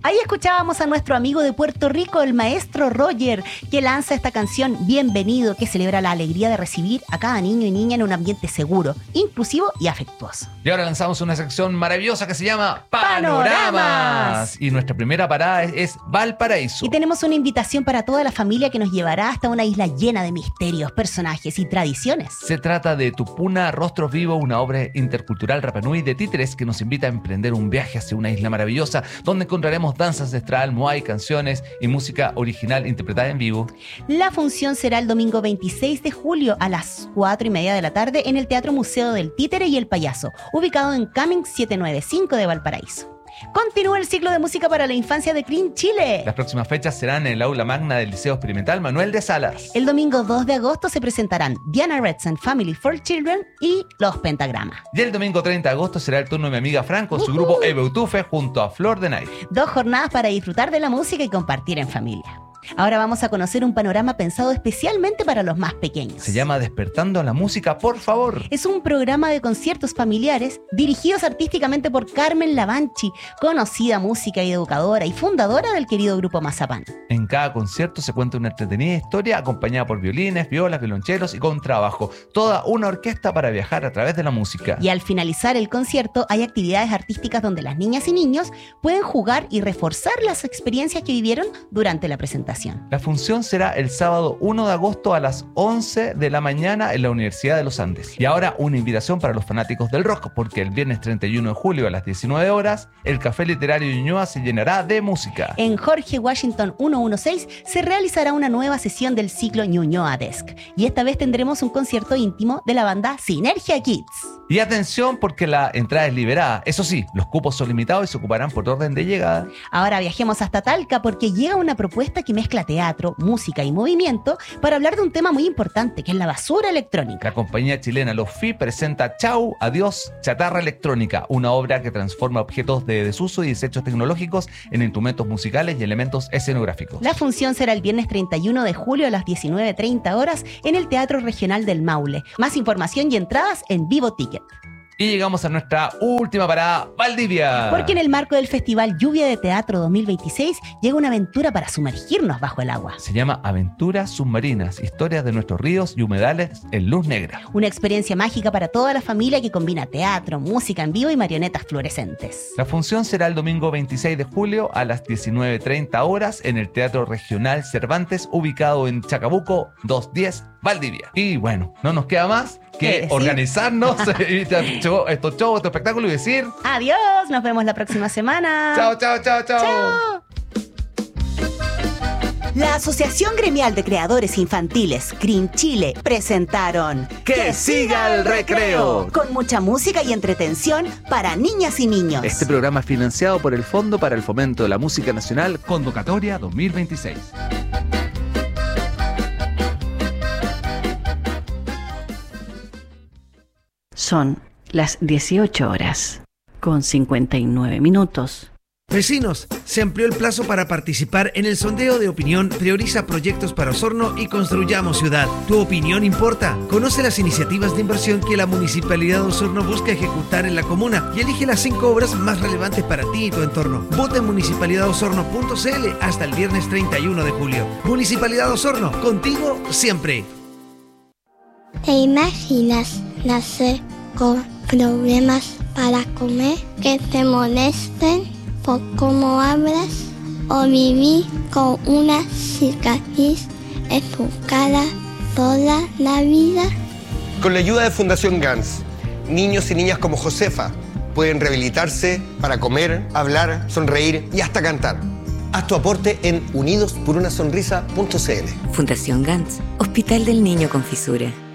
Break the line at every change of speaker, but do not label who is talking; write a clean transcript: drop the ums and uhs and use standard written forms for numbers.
Ahí escuchábamos a nuestro amigo de Puerto Rico, el maestro Roger, que lanza esta canción Bienvenido, que celebra la alegría de recibir a cada niño y niña en un ambiente seguro, inclusivo y afectuoso.
Y ahora lanzamos una sección maravillosa que se llama Panoramas. Y nuestra primera parada es Valparaíso.
Y tenemos una invitación para toda la familia que nos llevará hasta una isla llena de misterios, personajes y tradiciones.
Se trata de Tupuna Rostros Vivos, una obra intercultural Rapanui de títeres que nos invita a emprender un viaje hacia una isla maravillosa donde encontraremos danza ancestral, moai, canciones y música original interpretada en vivo.
La función será el domingo 26 de julio a las 4:30 de la tarde en el Teatro Museo del Títere y el Payaso, ubicado en Cummings 795 de Valparaíso. Continúa el ciclo de música para la infancia de Crin Chile.
Las próximas fechas serán en el aula magna del Liceo Experimental Manuel de Salas.
El domingo 2 de agosto se presentarán Diana Redson Family for Children y Los Pentagramas.
Y el domingo 30 de agosto será el turno de mi amiga Fran con su grupo Ebeutufe junto a Flor de Night.
2 jornadas para disfrutar de la música y compartir en familia. Ahora vamos a conocer un panorama pensado especialmente para los más pequeños.
Se llama Despertando la Música, por favor.
Es un programa de conciertos familiares dirigidos artísticamente por Carmen Lavanchi, conocida música y educadora y fundadora del querido grupo Mazapán.
En cada concierto se cuenta una entretenida historia acompañada por violines, violas, violonchelos y contrabajo. Toda una orquesta para viajar a través de la música.
Y al finalizar el concierto hay actividades artísticas donde las niñas y niños pueden jugar y reforzar las experiencias que vivieron durante la presentación.
La función será el sábado 1 de agosto a las 11 de la mañana en la Universidad de los Andes. Y ahora una invitación para los fanáticos del rock, porque el viernes 31 de julio a las 19 horas, el Café Literario Ñuñoa se llenará de música.
En Jorge Washington 116 se realizará una nueva sesión del ciclo Ñuñoa Desk. Y esta vez tendremos un concierto íntimo de la banda Sinergia Kids.
Y atención porque la entrada es liberada. Eso sí, los cupos son limitados y se ocuparán por orden de llegada.
Ahora viajemos hasta Talca porque llega una propuesta que mezcla teatro, música y movimiento para hablar de un tema muy importante, que es la basura electrónica.
La compañía chilena Los Fi presenta Chau, Adiós, Chatarra Electrónica, una obra que transforma objetos de desuso y desechos tecnológicos en instrumentos musicales y elementos escenográficos.
La función será el viernes 31 de julio a las 19:30 horas en el Teatro Regional del Maule. Más información y entradas en Vivo Ticket.
Y llegamos a nuestra última parada, Valdivia.
Porque en el marco del Festival Lluvia de Teatro 2026 llega una aventura para sumergirnos bajo el agua.
Se llama Aventuras Submarinas, historias de nuestros ríos y humedales en luz negra.
Una experiencia mágica para toda la familia que combina teatro, música en vivo y marionetas fluorescentes.
La función será el domingo 26 de julio a las 19:30 horas en el Teatro Regional Cervantes, ubicado en Chacabuco 210, Valdivia. Y bueno, no nos queda más que organizarnos estos shows, estos espectáculos y decir
adiós, nos vemos la próxima semana.
Chao, chao, chao, chao.
Chao. La Asociación Gremial de Creadores Infantiles, CRIN Chile, presentaron
¡Que siga el recreo!
Con mucha música y entretención para niñas y niños.
Este programa es financiado por el Fondo para el Fomento de la Música Nacional, Convocatoria 2026.
Son las 18 horas, con 59 minutos.
Vecinos, se amplió el plazo para participar en el sondeo de opinión Prioriza Proyectos para Osorno y Construyamos Ciudad. Tu opinión importa. Conoce las iniciativas de inversión que la Municipalidad de Osorno busca ejecutar en la comuna y elige las 5 obras más relevantes para ti y tu entorno. Vota en municipalidadosorno.cl hasta el viernes 31 de julio. Municipalidad de Osorno, contigo siempre.
¿Te imaginas nacer con problemas para comer, que te molesten por cómo hablas o vivir con una cicatriz en tu cara toda la vida?
Con la ayuda de Fundación GANS, niños y niñas como Josefa pueden rehabilitarse para comer, hablar, sonreír y hasta cantar. Haz tu aporte en unidosporunasonrisa.cl.
Fundación GANS, Hospital del Niño con Fisura.